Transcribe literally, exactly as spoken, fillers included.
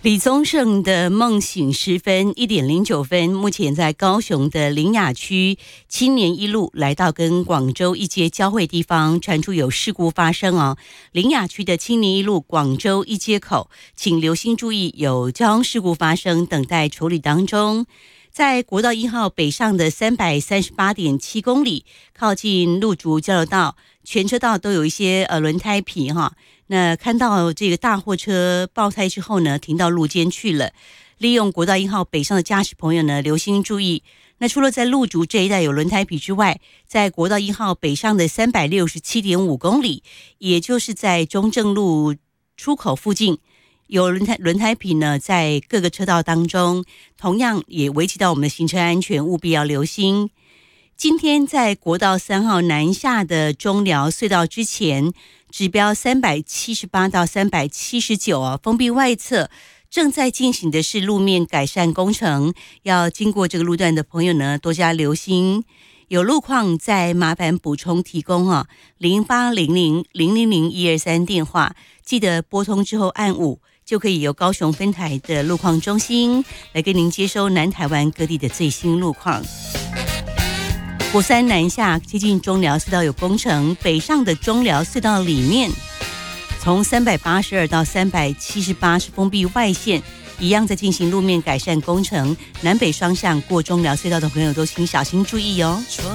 李宗盛的《梦醒时分》一点零九分，目前在高雄的苓雅区青年一路来到跟广州一街交汇地方，传出有事故发生哦。苓雅区的青年一路广州一街口，请留心注意，有交通事故发生，等待处理当中。在国道一号北上的三百三十八点七公里，靠近路竹交流道，全车道都有一些呃轮胎皮哈。那看到这个大货车爆胎之后呢，停到路肩去了。利用国道一号北上的驾驶朋友呢，留心注意。那除了在路竹这一带有轮胎皮之外，在国道一号北上的三百六十七点五公里，也就是在中正路出口附近，有轮胎轮胎皮呢，在各个车道当中，同样也危及到我们的行车安全，务必要留心。今天在国道三号南下的中寮隧道之前，指标三百七十八到三百七十九啊，封闭外侧正在进行的是路面改善工程，要经过这个路段的朋友呢，多加留心。有路况再麻烦补充提供啊，零八零零零零零一二三电话，记得拨通之后按五，就可以由高雄分台的路况中心来跟您接收南台湾各地的最新路况。国三南下接近中寮隧道有工程，北上的中寮隧道里面，从三百八十二到三百七十八是封闭外线，一样在进行路面改善工程，南北双向过中寮隧道的朋友都请小心注意哦。 窗